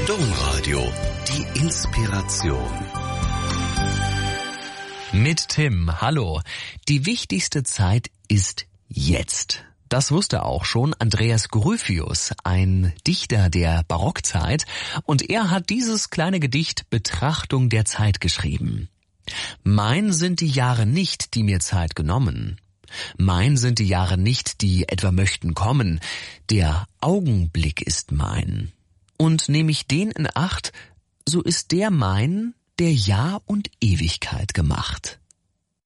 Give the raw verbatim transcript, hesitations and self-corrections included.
Domradio, die Inspiration. Mit Tim, hallo. Die wichtigste Zeit ist jetzt. Das wusste auch schon Andreas Gryphius, ein Dichter der Barockzeit, und er hat dieses kleine Gedicht Betrachtung der Zeit geschrieben. Mein sind die Jahre nicht, die mir Zeit genommen. Mein sind die Jahre nicht, die etwa möchten kommen. Der Augenblick ist mein. Und nehm ich den in Acht, so ist der mein, der Jahr und Ewigkeit gemacht.